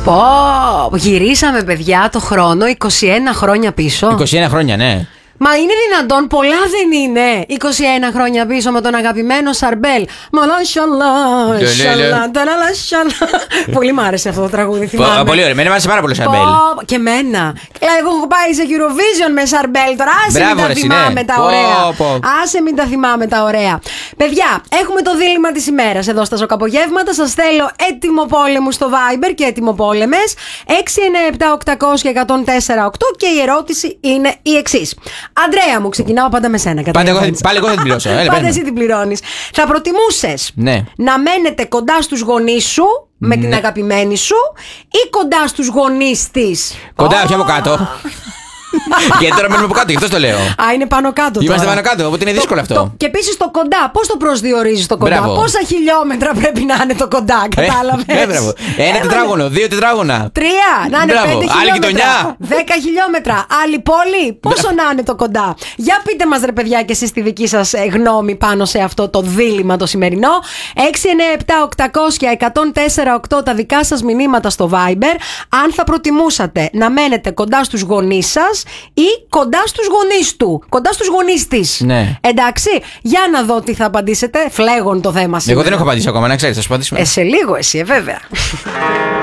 Πω, γυρίσαμε παιδιά το χρόνο 21 χρόνια πίσω. 21 χρόνια, ναι. Μα είναι δυνατόν, πολλά δεν είναι. 21 χρόνια πίσω με τον αγαπημένο Σαρμπέλ. Πολύ μ' άρεσε αυτό το τραγούδι, θυμάμαι. Πολύ ωραίο, μ' άρεσε πάρα πολύ Σαρμπέλ. Και εμένα. Εγώ έχω πάει σε Eurovision με Σαρμπέλ. Τώρα άσε μην τα θυμάμαι τα ωραία. Άσε μην τα θυμάμαι τα ωραία. Παιδιά, έχουμε το δίλημμα της ημέρας εδώ στα Σοκαπογεύματα. Σας θέλω έτοιμο πόλεμο στο Viber και έτοιμο πόλεμες 697-800-1048 και η ερώτηση είναι η εξής. Αντρέα μου, ξεκινάω πάντα με σένα. Πάλι εγώ θα την πληρώσω. Πάντα εσύ την πληρώνεις. Θα προτιμούσες να μένετε κοντά στους γονείς σου με την αγαπημένη σου ή κοντά στους γονείς της? Κοντά, όχι από κάτω. Γιατί τώρα μένουμε από κάτω, γι' αυτό το λέω. Α, είναι πάνω κάτω. Είμαστε πάνω κάτω, οπότε είναι δύσκολο αυτό. Και επίσης το κοντά, πώς το προσδιορίζεις το κοντά? Μπράβο. Πόσα χιλιόμετρα πρέπει να είναι το κοντά, κατάλαβες? Ένα τετράγωνο, 2 τετράγωνα. 3, να είναι 5 χιλιόμετρα. Άλλη γειτονιά. 10 χιλιόμετρα. Άλλη πόλη. Πόσο να είναι το κοντά? Για πείτε μας, ρε παιδιά, και εσείς τη δική σας γνώμη πάνω σε αυτό το δίλημμα το σημερινό. 697-800-1048 τα δικά σας μηνύματα στο Viber. Αν θα προτιμούσατε να μένετε κοντά στους γονείς σας ή κοντά στους γονείς του, κοντά στους γονείς της. Ναι. Εντάξει, για να δω τι θα απαντήσετε. Φλέγον το θέμα σήμερα. Εγώ δεν έχω απαντήσει ακόμα, να ξέρεις, θα σου απαντήσουμε. Σε λίγο εσύ, βέβαια.